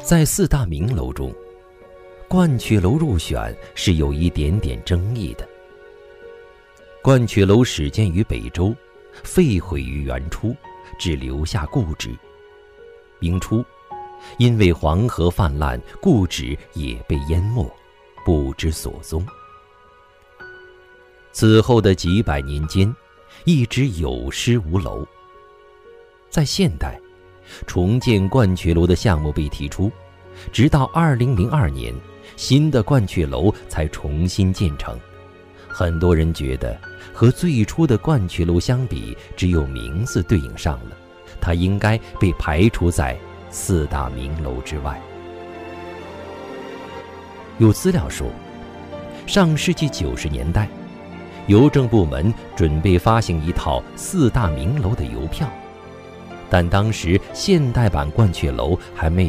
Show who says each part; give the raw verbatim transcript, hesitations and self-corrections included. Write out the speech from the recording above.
Speaker 1: 在四大名楼中，鹳雀楼入选是有一点点争议的。鹳雀楼始建于北周，废毁于元初，只留下故址。明初，因为黄河泛滥，故址也被淹没，不知所踪。此后的几百年间，一直有失无楼。在现代，重建鹳雀楼的项目被提出，直到二零零二年，新的鹳雀楼才重新建成。很多人觉得，和最初的鹳雀楼相比，只有名字对应上了，它应该被排除在四大名楼之外。有资料说，上世纪九十年代，邮政部门准备发行一套四大名楼的邮票，但当时现代版鹳雀楼还没有